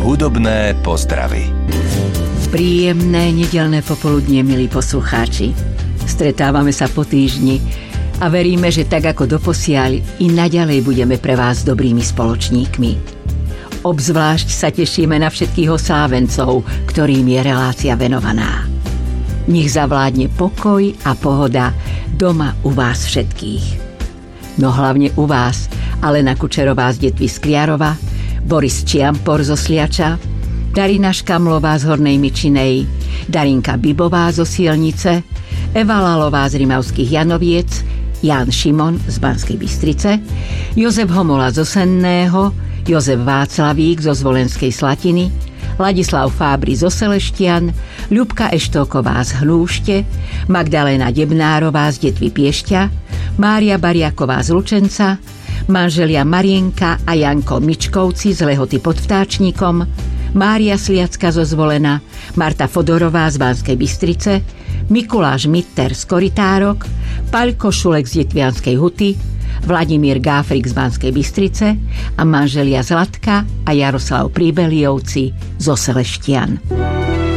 hudobné pozdravy. Príjemné nedeľné popoludnie, milí poslucháči. Stretávame sa po týždni a veríme, že tak ako doposiaľ i naďalej budeme pre vás dobrými spoločníkmi. Obzvlášť sa tešíme na všetkých oslávencov, ktorým je relácia venovaná. Nech zavládne pokoj a pohoda doma u vás všetkých. No hlavne u vás Alena Kučerová z Detvy z Kliarova, Boris Čiampor zo Sliača, Darina Škamlová z Hornej Mičinej, Darinka Bibová zo Sielnice, Eva Lalová z Rimavských Janoviec, Ján Šimon z Banskej Bystrice, Jozef Homola zo Senného, Jozef Václavík zo Zvolenskej Slatiny, Ladislav Fábri zo Seleštian, Ľubka Eštóková z Hlúšte, Magdaléna Debnárová z Detvy Piešťa, Mária Bariaková z Lučenca, manželia Marienka a Janko Mičkovci z Lehoty pod Vtáčnikom, Mária Sliacka zo Zvolena, Marta Fodorová z Banskej Bystrice, Mikuláš Mitter z Korytárok, Paľko Šulek z Detvianskej Huty, Vladimír Gáfrik z Banskej Bystrice a manželia Zlatka a Jaroslav Príbeliovci zo Seleštian.